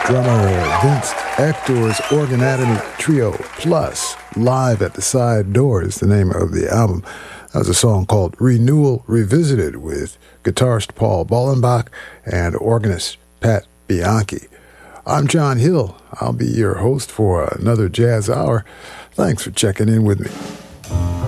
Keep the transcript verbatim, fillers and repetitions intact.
Drummer Vince Ector's Organatomy Trio Plus, Live at the Side Door is the name of the album. That was a song called Renewal Revisited with guitarist Paul Bollenbach and organist Pat Bianchi. I'm John Hill. I'll be your host for another Jazz Hour. Thanks for checking in with me.